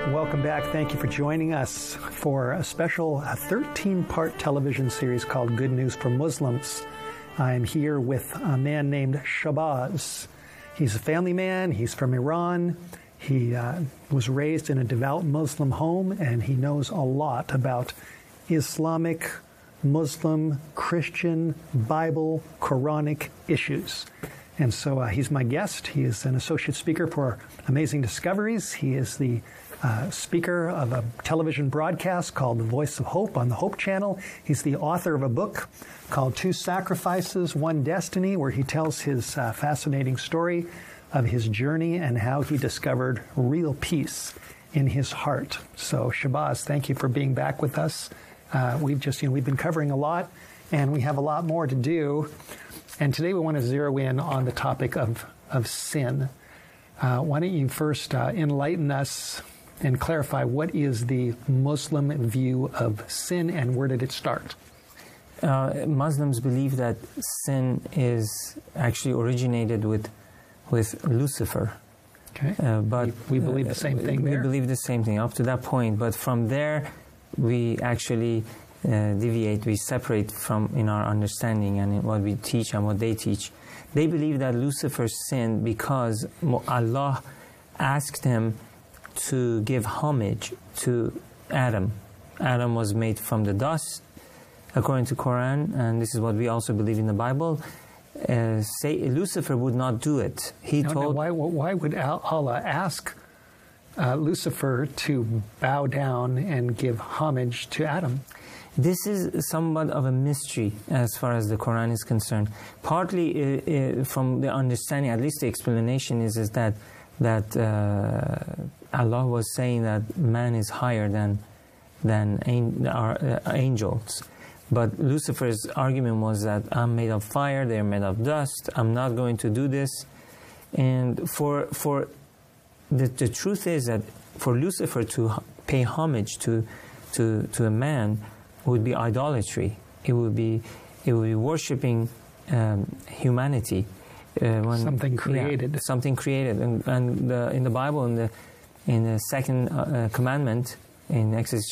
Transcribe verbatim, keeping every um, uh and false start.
Welcome back. Thank you for joining us for a special thirteen-part television series called Good News for Muslims. I'm here with a man named Shahbaz. He's a family man. He's from Iran. He uh, was raised in a devout Muslim home, and he knows a lot about Islamic, Muslim, Christian, Bible, Quranic issues. And so uh, he's my guest. He is an associate speaker for Amazing Discoveries. He is the uh, speaker of a television broadcast called The Voice of Hope on the Hope Channel. He's the author of a book called Two Sacrifices, One Destiny, where he tells his uh, fascinating story of his journey and how he discovered real peace in his heart. So, Shahbaz, thank you for being back with us. Uh, we've just, you know, we've been covering a lot, and we have a lot more to do. And today we want to zero in on the topic of, of sin. Uh, why don't you first uh, enlighten us and clarify what is the Muslim view of sin and where did it start? Uh, Muslims believe that sin is actually originated with with Lucifer. Okay. Uh, but we, we believe the same thing uh, there. We believe the same thing up to that point. But from there, we actually uh, deviate, we separate from in our understanding and in what we teach and what they teach. They believe that Lucifer sinned because Allah asked him to give homage to Adam. Adam was made from the dust, according to Quran, and this is what we also believe in the Bible. Uh, say Lucifer would not do it. He no, told. No, why, why would Allah ask uh, Lucifer to bow down and give homage to Adam? This is somewhat of a mystery as far as the Quran is concerned. Partly uh, uh, from the understanding, at least the explanation is, is that that uh, Allah was saying that man is higher than than an, our, uh, angels. But Lucifer's argument was that I'm made of fire, they're made of dust, I'm not going to do this. And for for the, the truth is that for Lucifer to pay homage to to to a man would be idolatry. It would be it would be worshiping um, humanity. Uh, when, something created. Yeah, something created. And, and the, in the Bible, in the in the second uh, commandment in Exodus